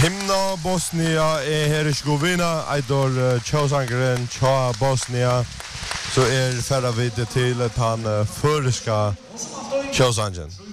Himna Bosnia Herzegovina Idol Chosangren Cha Bosnia så färra vid till att han förska Chosangen.